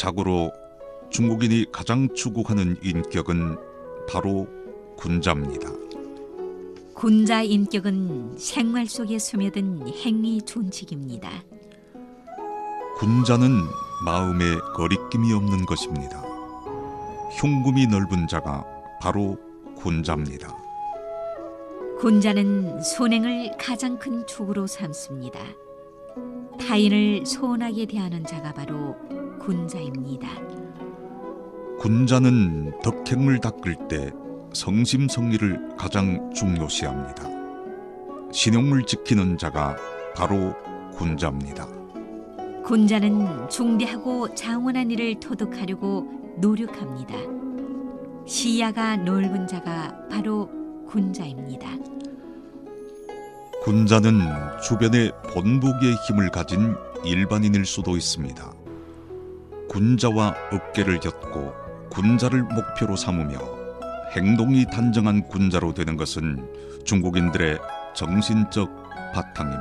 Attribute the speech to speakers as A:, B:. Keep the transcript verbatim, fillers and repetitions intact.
A: 자고로 중국인이 가장 추구하는 인격은 바로 군자입니다.
B: 군자 인격은 생활 속에 스며든 행위 존칙입니다.
A: 군자는 마음에 거리낌이 없는 것입니다. 흉금이 넓은 자가 바로 군자입니다.
B: 군자는 손행을 가장 큰 축으로 삼습니다. 타인을 소원하게 대하는 자가 바로 군자입니다.
A: 군자는 덕행을 닦을 때 성심성의를 가장 중요시합니다. 신용을 지키는 자가 바로 군자입니다.
B: 군자는 중대하고 장원한 일을 토득하려고 노력합니다. 시야가 넓은 자가 바로 군자입니다.
A: 군자는 주변에 본보기의 힘을 가진 일반인일 수도 있습니다. 군자와 어깨를 곁고 군자를 목표로 삼으며 행동이 단정한 군자로 되는 것은 중국인들의 정신적 바탕입니다.